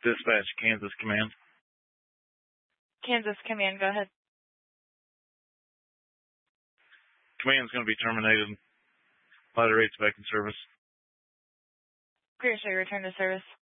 Dispatch, Kansas Command. Kansas Command, go ahead. Command's going to be terminated. Flight rates back in service. Clear, sir. Return to service.